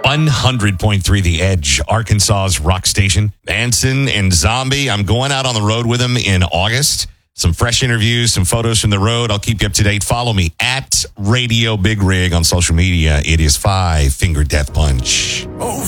100.3 The Edge, Arkansas's rock station. Anson and Zombie. I'm going out on the road with them in August. Some fresh interviews, some photos from the road. I'll keep you up to date. Follow me at Radio Big Rig on social media. It is Five Finger Death Punch. Oh,